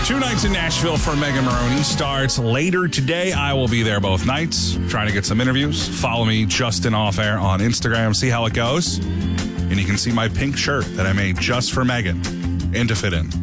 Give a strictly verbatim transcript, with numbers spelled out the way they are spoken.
Two nights in Nashville for Megan Maroney starts later today. I will be there both nights, trying to get some interviews. Follow me, Justin Off Air, on Instagram. See how it goes. And you can see my pink shirt that I made just for Megan and to fit in.